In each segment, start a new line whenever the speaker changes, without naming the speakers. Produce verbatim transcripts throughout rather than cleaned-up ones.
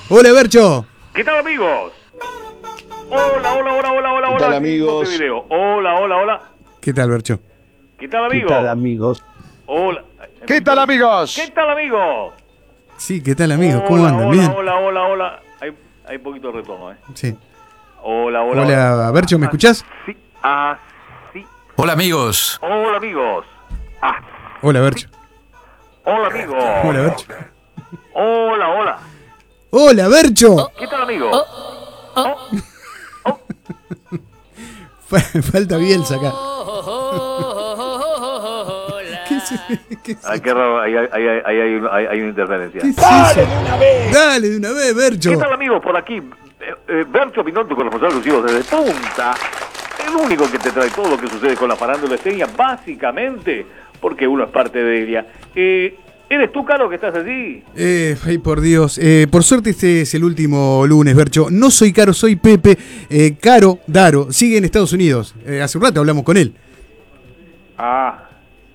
Hola, Bercho.
¿Qué tal, amigos? Hola, hola, hola, hola, hola,
¿Qué
hola.
tal, amigos?
Video. Hola, hola, hola.
¿Qué tal, Bercho?
¿Qué tal,
¿Qué
amigos?
tal, amigos?
Hola.
¿Qué tal, amigos?
¿Qué tal, amigos?
Sí, ¿qué tal, amigos?
Hola,
¿Cómo andan?
hola,
¿Bien?
Hola, hola, hola. Hay, hay poquito de retorno, ¿eh?
Sí.
Hola, hola,
Hola,
hola.
Bercho, ¿me escuchás?
Sí, ah, sí.
Hola amigos.
Hola, amigos. Ah,
Hola, Bercho.
hola, amigos.
Hola, Bercho.
Hola, hola.
Hola, Bercho.
¿Qué tal, amigos? Oh, oh.
Fa- Falta Bielsa acá. ¿Qué es, qué es
Ay,
eso?
qué raro, ahí hay, ahí hay, ahí hay, una- hay- hay una interferencia.
¿Qué es eso? Dale de una vez, Bercho.
¿Qué tal, amigos? Por aquí, eh, eh, Bercho Pinotto con los exclusivos desde Punta. El único que te trae todo lo que sucede con la farándula esteña, básicamente, porque uno es parte de ella. Eh, ¿Eres tú, Caro, que estás allí?
Eh, ay, por Dios. Eh, por suerte este es el último lunes, Bercho. No soy Caro, soy Pepe. Eh, Caro, Daro, sigue en Estados Unidos. Eh, hace un rato hablamos con él.
Ah,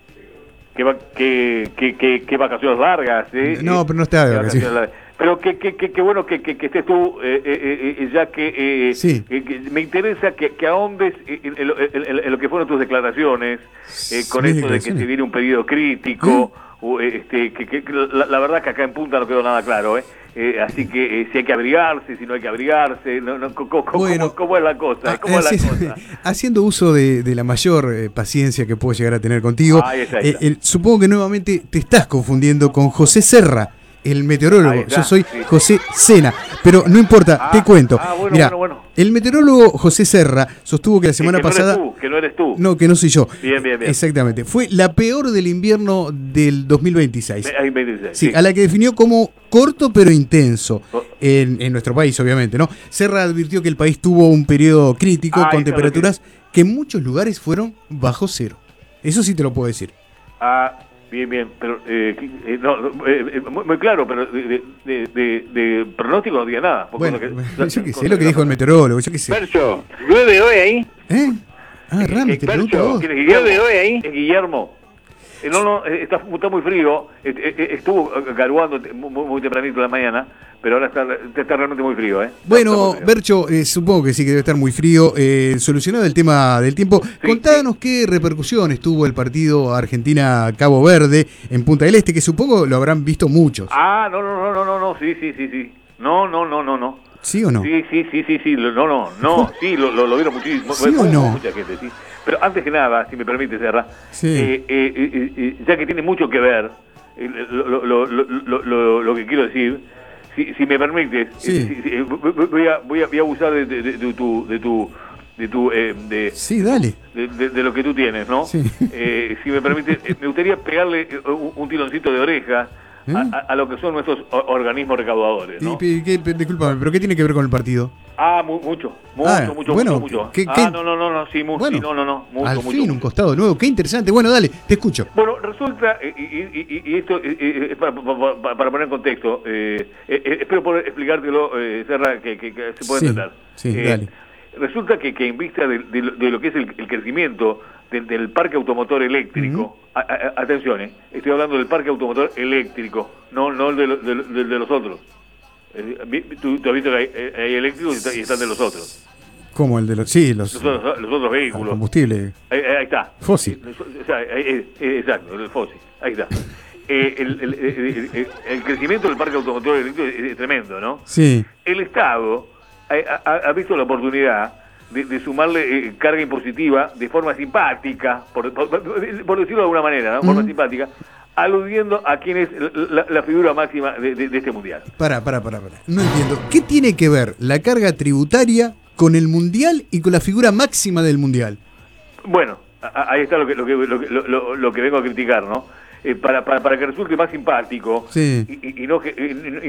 qué, va- qué, qué, qué, qué vacaciones largas, ¿eh?
No, pero no está de
Qué
vacaciones.
largas. Pero qué, qué, qué, qué bueno que, que, que estés tú, eh, eh, eh, ya que, eh,
Sí.
eh, que me interesa que, que ahondes en, en- en- en- en lo que fueron tus declaraciones, eh, con
Mis
esto de que
declaraciones.
se viene un pedido crítico, o, eh, este, que, que- que la, la verdad que acá en Punta no quedó nada claro, ¿eh? Eh, así que eh, si hay que abrigarse, si no hay que abrigarse, no, no, co- co- co-
Bueno,
¿cómo, cómo es la cosa?
Ah,
¿Cómo es la
haci-
cosa?
haciendo uso de, de la mayor eh, paciencia que puedo llegar a tener contigo,
Ahí está, ahí
eh,
está.
eh, supongo que nuevamente te estás confundiendo con José Serra, el meteorólogo.
Ahí está,
Yo soy
sí.
José Sena, pero no importa,
Ah,
te cuento.
ah, bueno,
Mirá,
bueno, bueno.
el meteorólogo José Serra sostuvo que la semana
que, que
pasada...
no eres tú, que no eres tú.
No, que no soy yo.
Bien, bien, bien.
Exactamente. Fue la peor del invierno del dos mil veintiséis.
Ahí me dice,
Sí,
sí.
a la que definió como corto pero intenso
Oh.
en, en nuestro país, obviamente, ¿no? Serra advirtió que el país tuvo un periodo crítico
Ah,
con
eso es lo
temperaturas que en muchos lugares fueron bajo cero. Eso sí te lo puedo decir.
Ah, bien, bien, pero eh, eh, no, no, eh, eh, muy, muy claro, pero de, de, de, de pronóstico no diga nada. porque
Bueno,
lo que-
yo qué sé, es lo que dijo el meteorólogo, yo qué sé.
Percho, ¿llueve hoy ahí?
¿Eh? Ah, Rami, te pregunto a vos.
¿Quién es Guillermo?
¿Llueve hoy ahí?
Es Guillermo. Eh, no, no, eh, está, está muy frío. Eh, eh, eh, estuvo eh, garuando te- muy, muy tempranito de la mañana, pero ahora está, está realmente muy frío, ¿eh? Está- está
Bueno,
muy frío.
Bercho, eh, supongo que sí que debe estar muy frío. Eh, solucionado el tema del tiempo, contanos qué repercusiones tuvo el partido Argentina-Cabo Verde en Punta del Este, que supongo lo habrán visto muchos.
Ah, no, no, no, no, no, no, sí, sí, sí, sí. No, no, no, no, no.
¿Sí o no?
Sí, sí, sí, sí, sí, lo- no, no, no, sí, lo, lo, lo vieron muchísimo.
¿Sí o no?
Mucha gente, sí. Pero antes que nada, si me permite, Serra,
Sí.
eh, eh, eh, eh, ya que tiene mucho que ver eh, lo, lo, lo, lo, lo- lo que quiero decir, si, si me permites,
Sí.
eh, si- si, eh, voy, a, voy, a, voy a abusar de, de, de- de tu... De tu de tu eh, de,
Sí, dale.
de, de- de lo que tú tienes, ¿no?
Sí.
Eh, si me permite, eh, me gustaría pegarle eh, un, un tironcito de oreja
¿Eh?
a, a- a lo que son nuestros o- organismos recaudadores, ¿no?
Y- y- ¿qué- discúlpame, ¿pero qué tiene que ver con el partido?
Ah, mu- mucho, mucho,
Ah,
mucho,
bueno,
mucho, mucho.
¿qué-
ah,
qué?
no, no, no, no, sí, mucho,
Bueno,
sí, no, no, no, mucho,
al
mucho.
fin un
mucho.
costado nuevo, qué interesante. Bueno, dale, te escucho.
Bueno, resulta, eh, y, y- y- y esto eh, eh, es para, para- para poner en contexto, eh, eh, eh, espero poder explicártelo, eh, Serra, que, que- que se puede
Sí,
entender.
sí,
Eh,
dale.
Resulta que, que en vista de, de lo, de lo que es el, el crecimiento del, del parque automotor eléctrico, a- a- atención, eh, estoy hablando del parque automotor eléctrico, no no el de, lo- de, lo- de- de los otros. Eh, vi- tú, tú has visto que hay, eh, hay eléctricos y, está- y están de los otros,
Como el de los. Sí, los.
los otros, los otros vehículos.
combustible.
Ahí, ahí está.
Fósil.
O sea, ahí- ahí- ahí- exacto, el fósil. Ahí está. Eh, el, el- el- el- el crecimiento del parque automotor eléctrico es, es tremendo, ¿no?
Sí.
El Estado ha, ha- ha visto la oportunidad de, de sumarle eh, carga impositiva de forma simpática, por, por- por decirlo de alguna manera, ¿no? Forma
Mm.
simpática, aludiendo a quien es la, la figura máxima de, de- de este mundial.
Pará, pará, pará, pará. No entiendo. ¿Qué tiene que ver la carga tributaria con el mundial y con la figura máxima del mundial?
Bueno, a- a- ahí está lo que, lo que, lo, que- lo- lo que vengo a criticar, ¿no? Eh, para, para, para que resulte más simpático
Sí.
y, y- y no que, y- y-